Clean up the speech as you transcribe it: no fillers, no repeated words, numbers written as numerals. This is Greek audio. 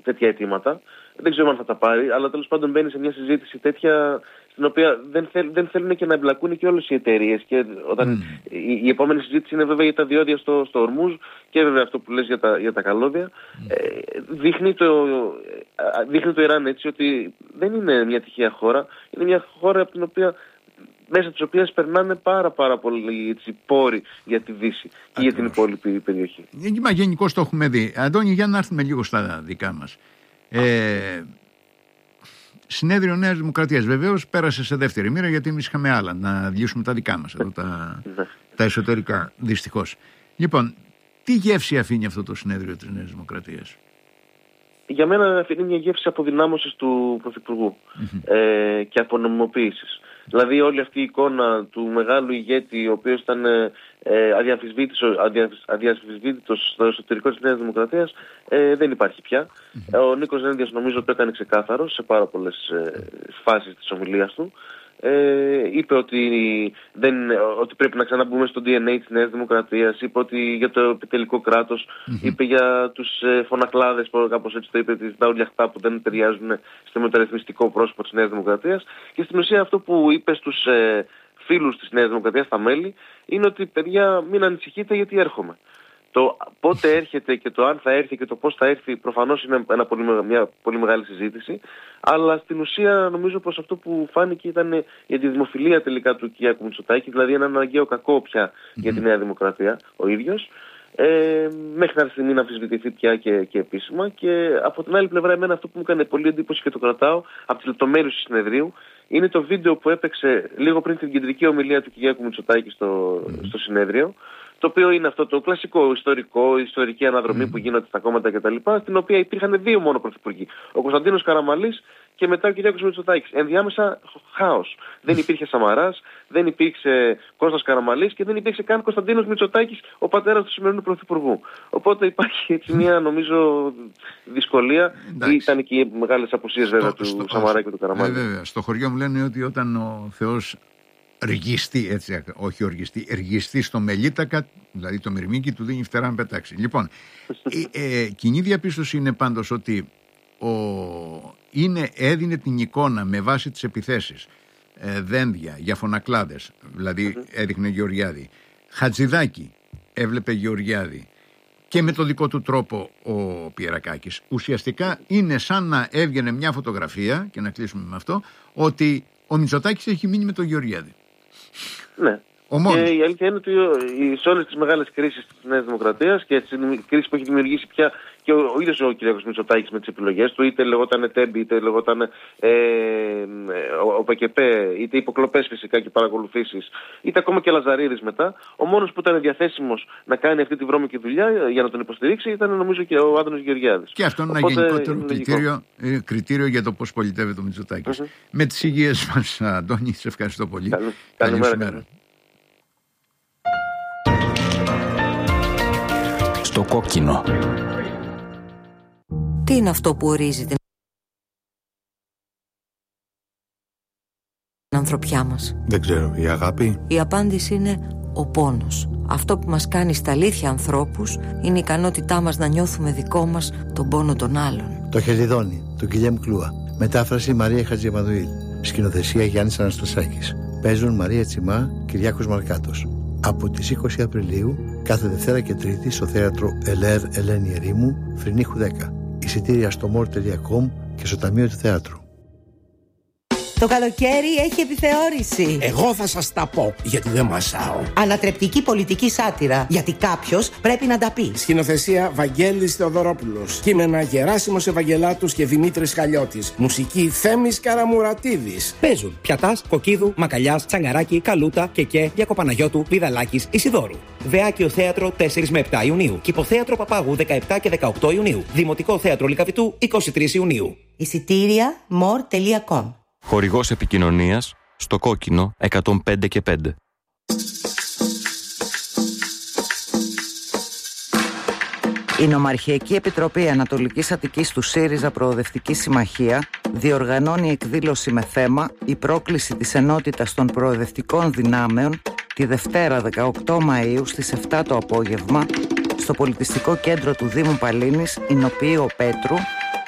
τέτοια αιτήματα. Δεν ξέρω αν θα τα πάρει, αλλά τέλος πάντων μπαίνει σε μια συζήτηση τέτοια, στην οποία δεν θέλουν και να εμπλακούν και όλες οι εταιρείες. Και όταν η επόμενη συζήτηση είναι βέβαια για τα διόδια στο Ορμούζ και βέβαια αυτό που λες για τα καλώδια. Δείχνει το Ιράν έτσι ότι δεν είναι μια τυχαία χώρα, είναι μια χώρα από την οποία, μέσα της οποίας περνάνε πάρα πολλοί πόροι για τη Δύση και για την υπόλοιπη περιοχή. Γενικώς το έχουμε δει. Αντώνη, για να έρθουμε λίγο στα δικά μας. Συνέδριο Νέας Δημοκρατίας. Βεβαίως πέρασε σε δεύτερη μοίρα, γιατί εμείς είχαμε άλλα να διούσουμε τα δικά μας εδώ, τα εσωτερικά, δυστυχώς. Λοιπόν, τι γεύση αφήνει αυτό το συνέδριο της Νέας Δημοκρατίας? Για μένα αφήνει μια γεύση αποδυνάμωσης του Πρωθυπουργού και απονομιμοποίησης. Δηλαδή όλη αυτή η εικόνα του μεγάλου ηγέτη, ο οποίος ήταν αδιαμφισβήτητος στο εσωτερικό της Νέας Δημοκρατίας, δεν υπάρχει πια. Ο Νίκος Δένδιας νομίζω το έκανε ξεκάθαρο σε πάρα πολλές φάσεις της ομιλίας του. Είπε ότι πρέπει να ξαναμπούμε στο DNA της Νέας Δημοκρατίας, είπε ότι για το επιτελικό κράτος, είπε για τους φωνακλάδες, κάπως έτσι το είπε, τις νταουλιαχτά που δεν ταιριάζουν στο μεταρρυθμιστικό πρόσωπο της Νέας Δημοκρατίας. Και στην ουσία αυτό που είπε στους φίλους της Νέας Δημοκρατίας, τα μέλη, είναι ότι παιδιά μην ανησυχείτε γιατί έρχομαι. Το πότε έρχεται και το αν θα έρθει και το πώς θα έρθει προφανώς είναι μια πολύ μεγάλη συζήτηση, αλλά στην ουσία νομίζω πως αυτό που φάνηκε ήταν για τη δημοφιλία τελικά του Κυριάκου Μητσοτάκη, δηλαδή ένα αναγκαίο κακό πια για τη Νέα Δημοκρατία ο ίδιος, μέχρι να στιγμή να αμφισβητηθεί πια και επίσημα. Και από την άλλη πλευρά, εμένα αυτό που μου έκανε πολύ εντύπωση και το κρατάω από τις λεπτομέρειες του συνεδρίου είναι το βίντεο που έπαιξε λίγο πριν την κεντρική ομιλία του Κυριάκου Μητσοτάκη στο συνέδριο, το οποίο είναι αυτό το κλασικό ιστορική αναδρομή που γίνονται στα κόμματα κτλ., στην οποία υπήρχαν δύο μόνο πρωθυπουργοί. Ο Κωνσταντίνος Καραμανλής και μετά ο Κυριάκος Μητσοτάκης. Ενδιάμεσα χάος. Δεν υπήρχε Σαμαράς, δεν υπήρξε Κώστας Καραμανλής και δεν υπήρξε καν Κωνσταντίνος Μητσοτάκης, ο πατέρας του σημερινού πρωθυπουργού. Οπότε υπάρχει έτσι μια νομίζω δυσκολία. Ήταν και οι μεγάλες απουσίες βέβαια του Σαμαρά και του Καραμανλή. Βέβαια. Στο χωριό μου λένε ότι όταν ο Θεός εργιστεί, έτσι, όχι οργιστεί, εργιστεί στο Μελίτακα, δηλαδή το μυρμήγκι του δίνει φτερά να πετάξει. Λοιπόν, κοινή διαπίστωση είναι πάντως ότι έδινε την εικόνα με βάση τις επιθέσεις Δένδια για φωνακλάδες, δηλαδή έδειχνε Γεωργιάδη, Χατζηδάκη έβλεπε Γεωργιάδη, και με το δικό του τρόπο ο Πιερακάκης. Ουσιαστικά είναι σαν να έβγαινε μια φωτογραφία, και να κλείσουμε με αυτό, ότι ο Μητσοτάκης έχει μείνει με τον Γεωργιάδη. Ναι. Και η αλήθεια είναι ότι σε όλες τις μεγάλες κρίσεις της Νέας Δημοκρατίας και τις κρίσεις που έχει δημιουργήσει πια και ο ίδιος ο κ. Μητσοτάκης με τις επιλογές του, είτε λεγόταν Τέμπη, είτε λεγόταν ο ΠΚΠ, είτε υποκλοπές φυσικά και παρακολουθήσεις, είτε ακόμα και Λαζαρίδης μετά, ο μόνος που ήταν διαθέσιμος να κάνει αυτή τη βρώμικη δουλειά για να τον υποστηρίξει ήταν νομίζω και ο Άδωνης Γεωργιάδης. Και αυτό είναι ένα γενικότερο κριτήριο για το πώς πολιτεύεται ο Μητσοτάκης. Με τις υγείες μας, Αντώνη, σε ευχαριστώ πολύ. Καλημέρα. Στο κόκκινο. Τι είναι αυτό που ορίζει την ανθρωπιά μας? Δεν ξέρω, η αγάπη? Η απάντηση είναι ο πόνος. Αυτό που μας κάνει στα αλήθεια ανθρώπους είναι η ικανότητά μας να νιώθουμε δικό μας τον πόνο των άλλων. Το Χελιδόνι, του Γκυλιέμ Κλούα. Μετάφραση Μαρία Χατζημανουήλ. Σκηνοθεσία Γιάννης Αναστασάκης. Παίζουν Μαρία Τσιμά, Κυριάκος Μαρκάτος. Από τις 20 Απριλίου, κάθε Δευτέρα και Τρίτη στο θέατρο Ελέρ Ελένη Ερήμου, Φρυνίχου 10. Εισιτήρια στο more.com και στο Ταμείο του Θεάτρου. Το καλοκαίρι έχει επιθεώρηση. Εγώ θα σας τα πω, γιατί δεν μασάω. Ανατρεπτική πολιτική σάτυρα, γιατί κάποιος πρέπει να τα πει. Σκηνοθεσία Βαγγέλης Θεοδωρόπουλος. Κείμενα Γεράσιμος Ευαγγελάτους και Δημήτρης Χαλιώτης. Μουσική Θέμης Καραμουρατίδης. Παίζουν Πιατάς, Κοκκίδου, Μακαλιάς, Τσαγκαράκη, Καλούτα, Κεκέ, Διακοπαναγιώτου, Πηδαλάκης, Ισιδόρου. Βεάκιο Θέατρο 4 με 7 Ιουνίου. Κηποθέατρο Παπάγου 17 και 18 Ιουνίου. Δημοτικό Θέατρο Λυκαβητού 23 Ιουνίου. Εισιτήρια more.com. Χορηγός επικοινωνίας στο κόκκινο 105 και 5. Η Νομαρχιακή Επιτροπή Ανατολικής Αττικής του ΣΥΡΙΖΑ Προοδευτική Συμμαχία διοργανώνει εκδήλωση με θέμα «Η πρόκληση της ενότητας των προοδευτικών δυνάμεων» τη Δευτέρα 18 Μαΐου στις 7 το απόγευμα στο Πολιτιστικό Κέντρο του Δήμου Παλίνης, Ηνοποιείο Πέτρου,